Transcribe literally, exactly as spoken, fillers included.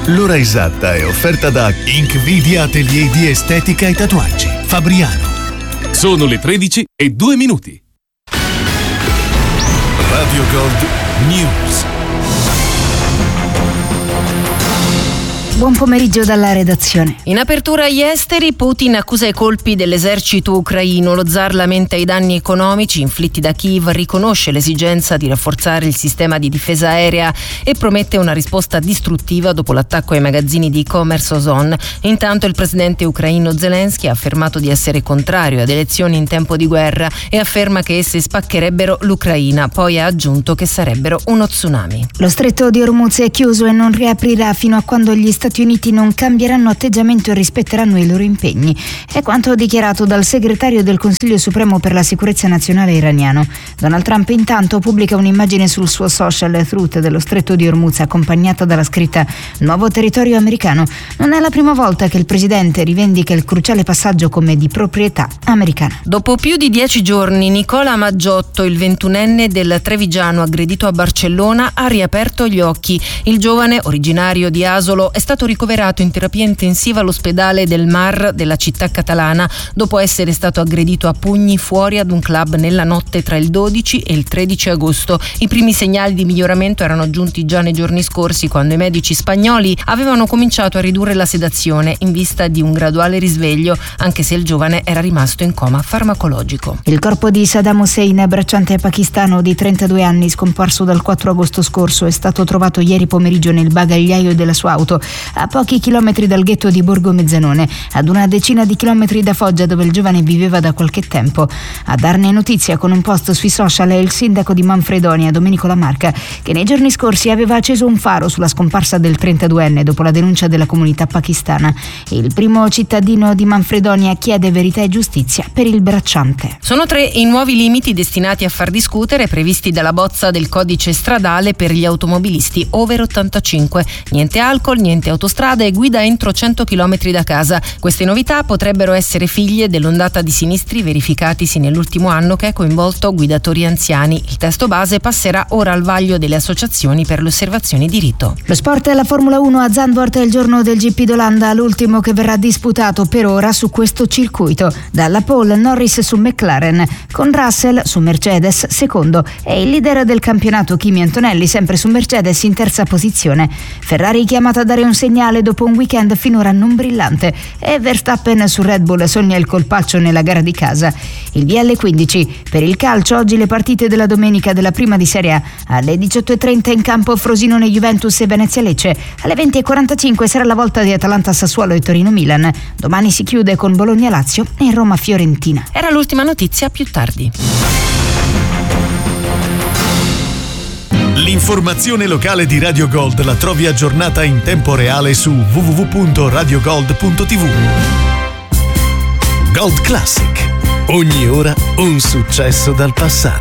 L'ora esatta è offerta da Inkvidia Atelier di Estetica e Tatuaggi, Fabriano. Sono le tredici e due minuti. Radio Gold News. Buon pomeriggio dalla redazione. In apertura agli esteri, Putin accusa i colpi dell'esercito ucraino. Lo zar lamenta i danni economici inflitti da Kiev, riconosce l'esigenza di rafforzare il sistema di difesa aerea e promette una risposta distruttiva dopo l'attacco ai magazzini di e-commerce Ozon. Intanto il presidente ucraino Zelensky ha affermato di essere contrario ad elezioni in tempo di guerra e afferma che esse spaccherebbero l'Ucraina. Poi ha aggiunto che sarebbero uno tsunami. Lo stretto di Hormuz è chiuso e non riaprirà fino a quando gli Stati Uniti non cambieranno atteggiamento e rispetteranno i loro impegni. È quanto dichiarato dal segretario del Consiglio Supremo per la Sicurezza Nazionale iraniano. Donald Trump intanto pubblica un'immagine sul suo social Truth dello stretto di Hormuz accompagnata dalla scritta "Nuovo territorio americano". Non è la prima volta che il presidente rivendica il cruciale passaggio come di proprietà americana. Dopo più di dieci giorni, Nicola Maggiotto, il ventunenne del Trevigiano aggredito a Barcellona, ha riaperto gli occhi. Il giovane, originario di Asolo, è stato ricoverato in terapia intensiva all'ospedale del Mar della città catalana dopo essere stato aggredito a pugni fuori ad un club nella notte tra il dodici e il tredici agosto. I primi segnali di miglioramento erano giunti già nei giorni scorsi, quando i medici spagnoli avevano cominciato a ridurre la sedazione in vista di un graduale risveglio, anche se il giovane era rimasto in coma farmacologico. Il corpo di Saddam Hussein, bracciante pakistano di trentadue anni, scomparso dal quattro agosto scorso, è stato trovato ieri pomeriggio nel bagagliaio della sua auto a pochi chilometri dal ghetto di Borgo Mezzanone, ad una decina di chilometri da Foggia, dove il giovane viveva da qualche tempo. A darne notizia con un post sui social è il sindaco di Manfredonia, Domenico Lamarca, che nei giorni scorsi aveva acceso un faro sulla scomparsa del trentaduenne dopo la denuncia della comunità pakistana. Il primo cittadino di Manfredonia chiede verità e giustizia per il bracciante. Sono tre i nuovi limiti destinati a far discutere, previsti dalla bozza del codice stradale per gli automobilisti over ottantacinque. Niente alcol, niente autostrada e guida entro cento chilometri da casa. Queste novità potrebbero essere figlie dell'ondata di sinistri verificatisi nell'ultimo anno che ha coinvolto guidatori anziani. Il testo base passerà ora al vaglio delle associazioni per le osservazioni di rito. Lo sport è la Formula uno a Zandvoort, è il giorno del G P d'Olanda, l'ultimo che verrà disputato per ora su questo circuito. Dalla pole Norris su McLaren, con Russell su Mercedes secondo e il leader del campionato Kimi Antonelli sempre su Mercedes in terza posizione. Ferrari chiamata a dare un segnale dopo un weekend finora non brillante e Verstappen su Red Bull sogna il colpaccio nella gara di casa. Il V L quindici per il calcio, oggi le partite della domenica della prima di Serie A. Alle diciotto e trenta in campo Frosinone Juventus e Venezia Lecce. Alle venti e quarantacinque sarà la volta di Atalanta Sassuolo e Torino Milan. Domani si chiude con Bologna Lazio e Roma Fiorentina. Era l'ultima notizia, più tardi. L'informazione locale di Radio Gold la trovi aggiornata in tempo reale su w w w punto radio gold punto t v. Gold Classic. Ogni ora un successo dal passato.